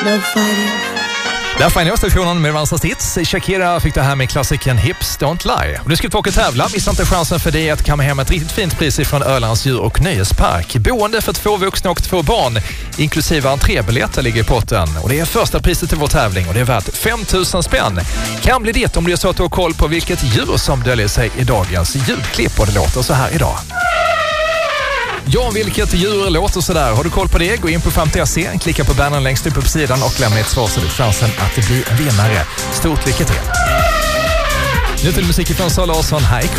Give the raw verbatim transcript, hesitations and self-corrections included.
no fighting. Där får jag stationen med Vansas hits. Shakira fick det här med klassiken Hips Don't Lie. Och du ska tillbaka och tävla. Missa inte chansen för dig att komma hem ett riktigt fint pris från Ölands djur- och nöjespark. Boende för två vuxna och två barn, inklusive entrébiljetter, ligger i potten. Och det är första priset till vår tävling och det är värt fem tusen spänn. Kan bli ditt om det är så att du har koll på vilket djur som döljer sig i dagens ljudklipp. Och det låter så här idag. Ja, vilket djur låter sådär? Har du koll på det? Gå in på fem punkt se, klicka på bannern längst upp på sidan och lämna ett svar så du får chansen att det blir vinnare. Stort lycka till! Nu till musik från Sara Larsson. Hej!